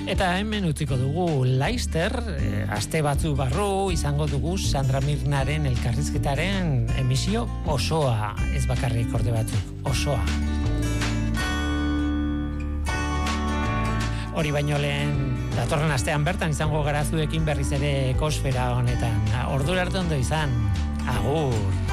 Eta hemen utziko dugu Laster, aste batzu barru izango dugu Sandra Mirnaren elkarrizketaren emisio osoa, ez bakarrik orde batzuk, osoa. Hori baino lehen, datorren astean bertan izango gara zuekin berriz ere ekosfera honetan. Ordura arte ondo izan, agur!